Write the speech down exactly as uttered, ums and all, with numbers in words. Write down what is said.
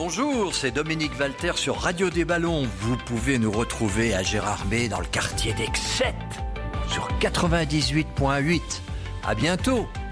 Bonjour, c'est Dominique Walter sur Radio des Ballons. Vous pouvez nous retrouver à Gérardmer dans le quartier d'Excette sur quatre-vingt-dix-huit virgule huit. À bientôt.